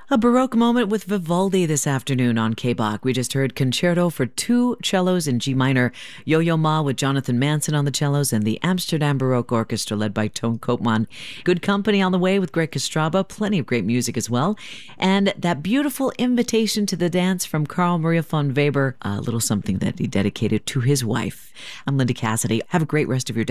A Baroque moment with Vivaldi this afternoon on K-Bach. We just heard Concerto for two cellos in G minor, Yo-Yo Ma with Jonathan Manson on the cellos, and the Amsterdam Baroque Orchestra led by Toon Koopman. Good company on the way with Greg Kostraba, plenty of great music as well. And that beautiful invitation to the dance from Carl Maria von Weber, a little something that he dedicated to his wife. I'm Linda Cassidy. Have a great rest of your day.